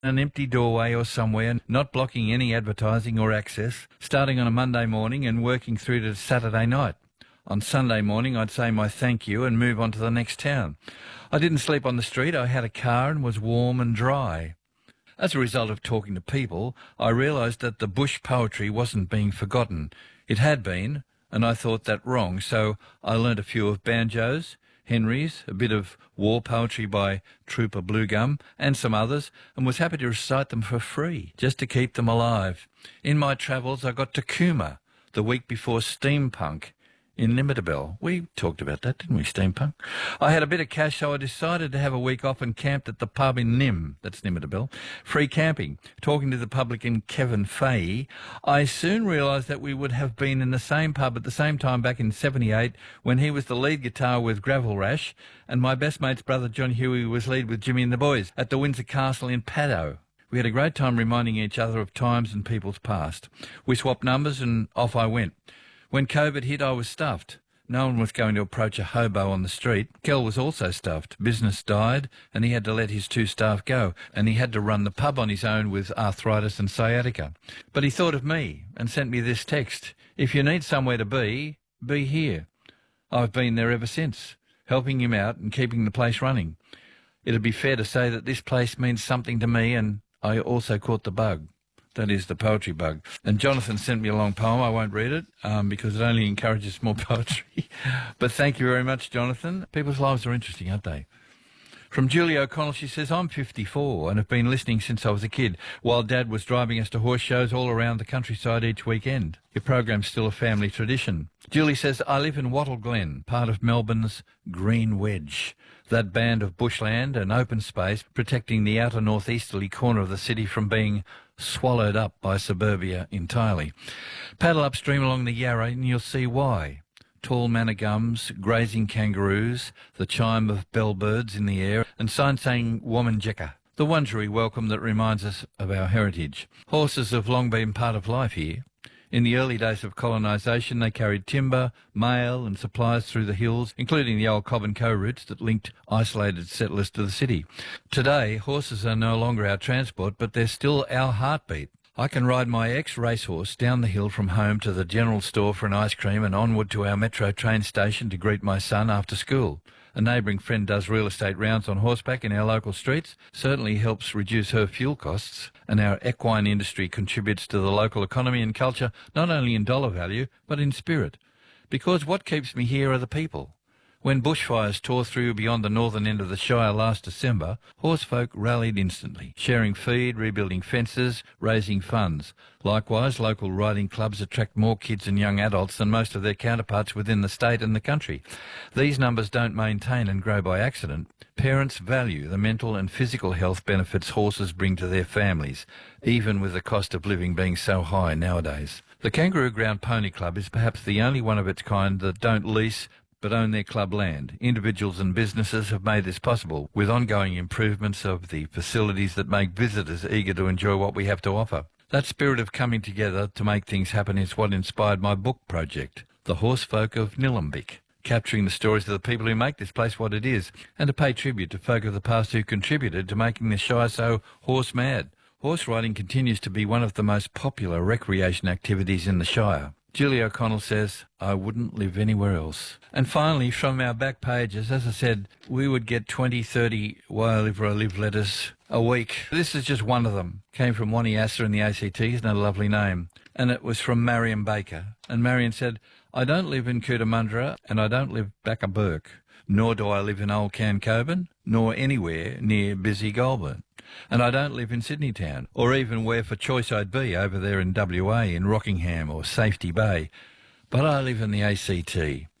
an empty doorway or somewhere, not blocking any advertising or access, starting on a Monday morning and working through to Saturday night. On Sunday morning, I'd say my thank you and move on to the next town. I didn't sleep on the street. I had a car and was warm and dry. As a result of talking to people, I realised that the bush poetry wasn't being forgotten. It had been, and I thought that wrong, so I learnt a few of banjos, Henry's, a bit of war poetry by Trooper Bluegum, and some others, and was happy to recite them for free, just to keep them alive. In my travels, I got to Cooma, the week before Steampunk, in Limitable. We talked about that, didn't we, Steampunk? I had a bit of cash, so I decided to have a week off and camped at the pub in Nim, that's Limitable. Free camping. Talking to the publican Kevin Fahey, I soon realised that we would have been in the same pub at the same time back in 78 when he was the lead guitar with Gravel Rash and my best mate's brother John Huey was lead with Jimmy and the Boys at the Windsor Castle in Paddo. We had a great time reminding each other of times and people's past. We swapped numbers and off I went. When COVID hit, I was stuffed. No one was going to approach a hobo on the street. Kel was also stuffed. Business died, and he had to let his 2 staff go, and he had to run the pub on his own with arthritis and sciatica. But he thought of me and sent me this text. If you need somewhere to be here. I've been there ever since, helping him out and keeping the place running. It'd be fair to say that this place means something to me, and I also caught the bug. That is the poetry bug. And Jonathan sent me a long poem. I won't read it because it only encourages more poetry. But thank you very much, Jonathan. People's lives are interesting, aren't they? From Julie O'Connell, she says, I'm 54 and have been listening since I was a kid, while Dad was driving us to horse shows all around the countryside each weekend. Your program's still a family tradition. Julie says, I live in Wattle Glen, part of Melbourne's Green Wedge, that band of bushland and open space protecting the outer northeasterly corner of the city from being swallowed up by suburbia entirely. Paddle upstream along the Yarra and you'll see why. Tall manna gums, grazing kangaroos, the chime of bellbirds in the air, and signs saying Wominjeka, the Wurundjeri welcome that reminds us of our heritage. Horses have long been part of life here. In the early days of colonisation, they carried timber, mail and supplies through the hills, including the old Cobb and Co routes that linked isolated settlers to the city. Today, horses are no longer our transport, but they're still our heartbeat. I can ride my ex-racehorse down the hill from home to the general store for an ice cream and onward to our metro train station to greet my son after school. A neighbouring friend does real estate rounds on horseback in our local streets, certainly helps reduce her fuel costs, and our equine industry contributes to the local economy and culture not only in dollar value but in spirit. Because what keeps me here are the people. When bushfires tore through beyond the northern end of the Shire last December, horsefolk rallied instantly, sharing feed, rebuilding fences, raising funds. Likewise, local riding clubs attract more kids and young adults than most of their counterparts within the state and the country. These numbers don't maintain and grow by accident. Parents value the mental and physical health benefits horses bring to their families, even with the cost of living being so high nowadays. The Kangaroo Ground Pony Club is perhaps the only one of its kind that don't lease but own their club land. Individuals and businesses have made this possible with ongoing improvements of the facilities that make visitors eager to enjoy what we have to offer. That spirit of coming together to make things happen is what inspired my book project, The Horsefolk of Nillumbik, capturing the stories of the people who make this place what it is, and to pay tribute to folk of the past who contributed to making the Shire so horse-mad. Horse riding continues to be one of the most popular recreation activities in the Shire. Julie O'Connell says, I wouldn't live anywhere else. And finally, from our back pages, as I said, we would get 20, 30 Why I Live Where I Live letters a week. This is just one of them. Came from Waniassa in the ACT, isn't that a lovely name? And it was from Marion Baker. And Marion said, I don't live in Cootamundra and I don't live back at Burke, nor do I live in Old Cancoban, nor anywhere near busy Goulburn. And I don't live in Sydney town, or even where for choice I'd be over there in WA, in Rockingham or Safety Bay. But I live in the ACT.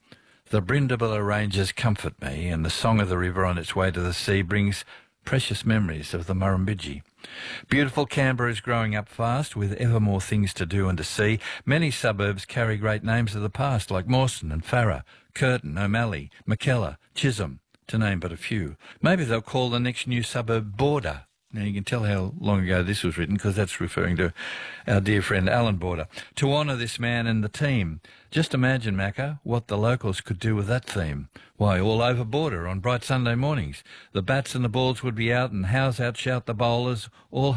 The Brindabilla Ranges comfort me, and the song of the river on its way to the sea brings precious memories of the Murrumbidgee. Beautiful Canberra is growing up fast, with ever more things to do and to see. Many suburbs carry great names of the past, like Mawson and Farrer, Curtin, O'Malley, Mackellar, Chisholm, to name but a few. Maybe they'll call the next new suburb Border. Now, you can tell how long ago this was written because that's referring to our dear friend Alan Border. To honour this man and the team. Just imagine, Macca, what the locals could do with that theme. Why, all over Border on bright Sunday mornings. The bats and the balls would be out and house out shout the bowlers, all